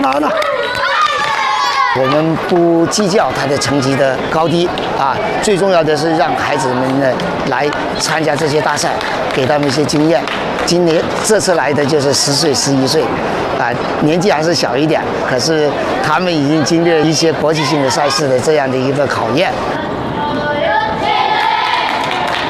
好了。我们不计较他的成绩的高低啊，最重要的是让孩子们呢来参加这些大赛，给他们一些经验。今年这次来的就是10岁、11岁，啊，年纪还是小一点，可是他们已经经历了一些国际性的赛事的这样的一个考验。